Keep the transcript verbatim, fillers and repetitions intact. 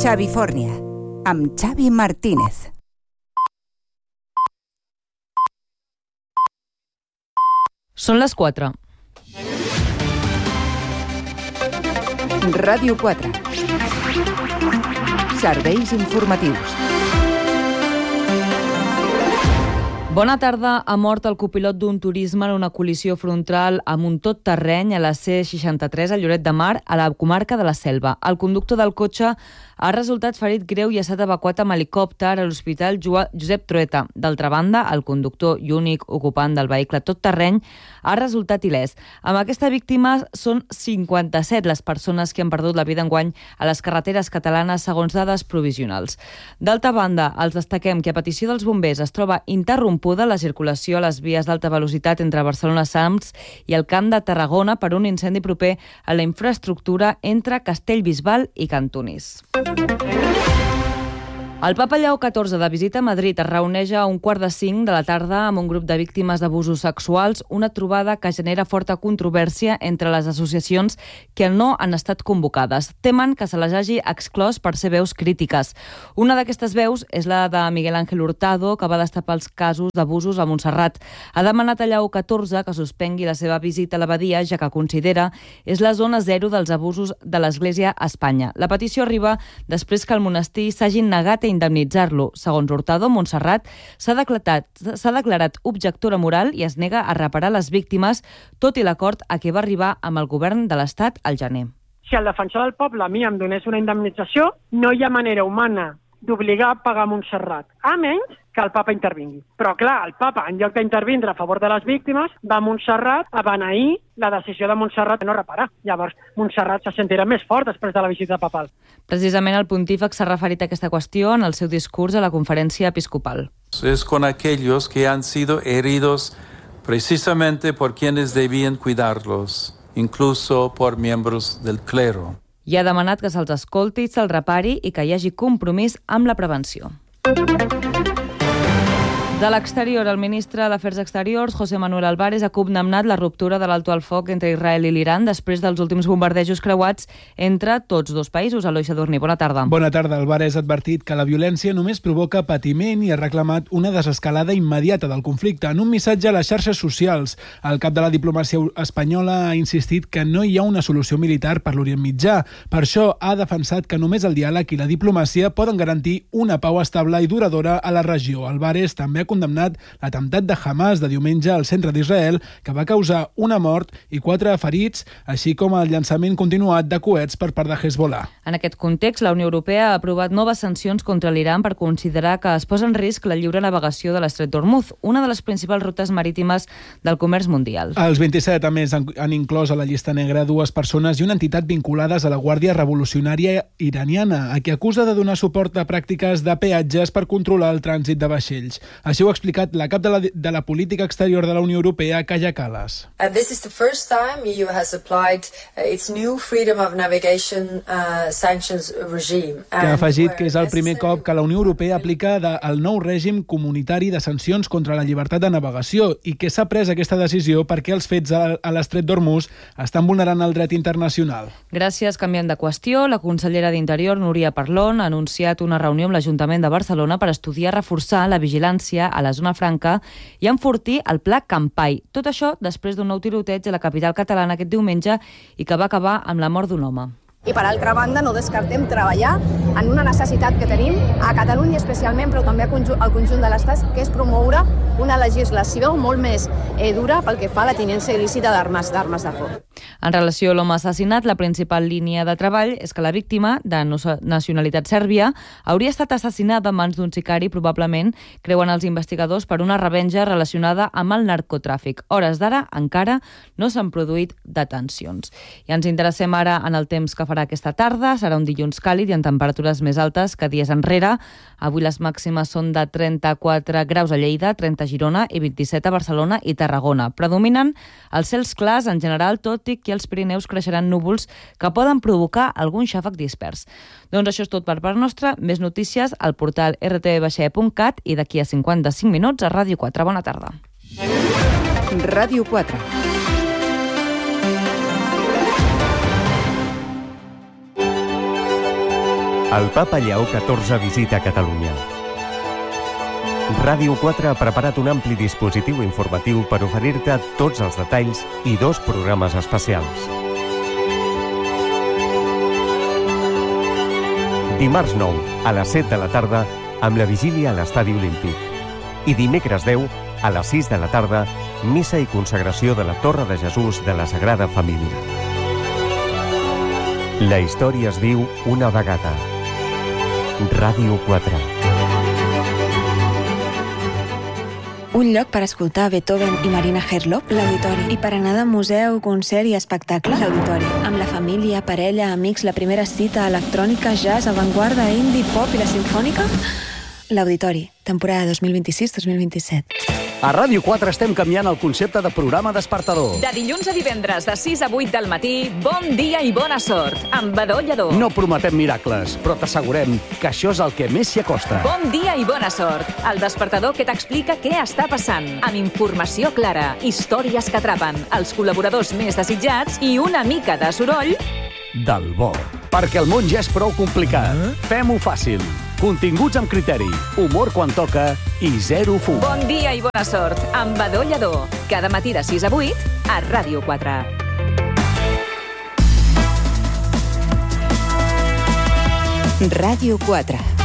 Xavifòrnia, amb Xavi Martínez. Són les quatre. Ràdio quatre. Serveis informatius. Bona tarda. Ha mort el copilot d'un turisme en una col·lisió frontal amb un tot terreny a la C seixanta-tres a Lloret de Mar, a la comarca de la Selva. El conductor del cotxe ha resultat ferit greu i ha estat evacuat amb helicòpter a l'Hospital Josep Trueta. D'altra banda, el conductor i únic ocupant del vehicle tot terreny ha resultat il·lès. Amb aquesta víctima són cinquanta-set les persones que han perdut la vida enguany a les carreteres catalanes, segons dades provisionals. D'altra banda, els destaquem que a petició dels bombers es troba interrompuda la circulació a les vies d'alta velocitat entre Barcelona-Sants i el Camp de Tarragona per un incendi proper a la infraestructura entre Castellbisbal i Cantunis. El papa Lleó catorze, de visita a Madrid, es reuneix a un quart de cinc de la tarda amb un grup de víctimes d'abusos sexuals, una trobada que genera forta controvèrsia entre les associacions que no han estat convocades. Temen que se les hagi exclòs per ser veus crítiques. Una d'aquestes veus és la de Miguel Ángel Hurtado, que va destapar els casos d'abusos a Montserrat. Ha demanat a Lleó catorze que suspengui la seva visita a l'abadia, ja que considera és la zona zero dels abusos de l'Església a Espanya. La petició arriba després que el monestir s'hagin negat a indemnitzar-lo. Segons Hurtado, Montserrat s'ha declarat, s'ha declarat objectora moral i es nega a reparar les víctimes, tot i l'acord a què va arribar amb el govern de l'Estat al gener. Si el defensor del poble a mi em donés una indemnització, no hi ha manera humana d'obligar a pagar Montserrat, a menys que el papa intervingui. Però clar, el papa, en lloc d'intervindre a favor de les víctimes, va a Montserrat a beneir la decisió de Montserrat de no reparar. Llavors, Montserrat se sentirà més fort després de la visita papal. Precisament el pontífex s'ha referit a aquesta qüestió en el seu discurs a la conferència episcopal. Es con aquellos que han sido heridos precisamente por quienes debían cuidarlos, incluso por miembros del clero. I ha demanat que se'ls escolti, se'ls repari i que hi hagi compromís amb la prevenció. De l'exterior, el ministre d'Afers Exteriors, José Manuel Álvarez, ha condemnat la ruptura de l'alto al foc entre Israel i l'Iran després dels últims bombardejos creuats entre tots dos països. Eloi Sadurní, bona tarda. Bona tarda. Álvarez ha advertit que la violència només provoca patiment i ha reclamat una desescalada immediata del conflicte. En un missatge a les xarxes socials, el cap de la diplomàcia espanyola ha insistit que no hi ha una solució militar per l'Orient Mitjà. Per això ha defensat que només el diàleg i la diplomàcia poden garantir una pau estable i duradora a la regió. Álvarez també ha condemnat l'atemptat de Hamas de diumenge al centre d'Israel, que va causar una mort i quatre ferits, així com el llançament continuat de coets per part de Hezbollah. En aquest context, la Unió Europea ha aprovat noves sancions contra l'Iran per considerar que es posa en risc la lliure navegació de l'Estret d'Hormuz, una de les principals rutes marítimes del comerç mundial. Els vint-i-set, a més, han inclòs a la llista negra dues persones i una entitat vinculades a la Guàrdia Revolucionària Iraniana, a qui acusa de donar suport a pràctiques de peatges per controlar el trànsit de vaixells. Així ho ha explicat la cap de la, de la política exterior de la Unió Europea, Kaja Kallas. And this is the first time E U has applied its new freedom of navigation uh, sanctions regime. Que ha afegit que és el primer cop que la Unió Europea aplica de, el nou règim comunitari de sancions contra la llibertat de navegació i que s'ha pres aquesta decisió perquè els fets a, a l'Estret d'Hormuz estan vulnerant el dret internacional. Gràcies. Canviant de qüestió, la consellera d'Interior, Núria Parlon, ha anunciat una reunió amb l'Ajuntament de Barcelona per estudiar reforçar la vigilància a la zona franca i enfortir el pla Campai. Tot això després d'un nou tiroteig a la capital catalana aquest diumenge i que va acabar amb la mort d'un home. I per altra banda no descartem treballar en una necessitat que tenim a Catalunya especialment, però també al conjunt de l'Estat, que és promoure una legislació molt més eh, dura pel que fa a la tinença il·lícita d'armes d'armes de foc. En relació a l'home assassinat, la principal línia de treball és que la víctima, de nacionalitat sèrbia, hauria estat assassinada en mans d'un sicari, probablement, creuen els investigadors, per una revenja relacionada amb el narcotràfic. Hores d'ara encara no s'han produït detencions. I ens interessem ara en el temps que farà aquesta tarda. Serà un dilluns càlid i amb temperatures més altes que dies enrere. Avui les màximes són de trenta-quatre graus a Lleida, trenta a Girona i vint-i-set a Barcelona i Tarragona. Predominen els cels clars en general, tot i que als Pirineus creixeran núvols que poden provocar algun xàfec dispers. Doncs això és tot per part nostra. Més notícies al portal r t v x punt cat i d'aquí a cinquanta-cinc minuts a Ràdio quatre. Bona tarda. Ràdio quatre. El papa Lleó catorze visita Catalunya. Ràdio quatre ha preparat un ampli dispositiu informatiu per oferir-te tots els detalls i dos programes especials. Dimarts nou, a les set de la tarda, amb la vigília a l'Estadi Olímpic. I dimecres deu, a les sis de la tarda, missa i consagració de la Torre de Jesús de la Sagrada Família. La història es diu una vegada. Ràdio quatre. Un lloc per escoltar Beethoven i Marina Herlop, l'Auditori. I per anar de museu, concert i espectacle, l'Auditori. Amb la família, parella, amics, la primera cita, electrònica, jazz, avantguarda, indie, pop i la simfònica... L'Auditori, temporada dos mil vint-i-sis dos mil vint-i-set. A Ràdio quatre estem canviant el concepte de programa despertador. De dilluns a divendres, de sis a vuit del matí, bon dia i bona sort, amb Badó Lledó. No prometem miracles, però t'assegurem que això és el que més s'hi acosta. Bon dia i bona sort, el despertador que t'explica què està passant, amb informació clara, històries que atrapen, els col·laboradors més desitjats i una mica de soroll... del bo. Perquè el món ja és prou complicat. Eh? Fem-ho fàcil. Continguts amb criteri, humor quan toca i zero fum. Bon dia i bona sort, amb Badó Lledó. Cada matí de sis a vuit, a Ràdio quatre. Ràdio quatre.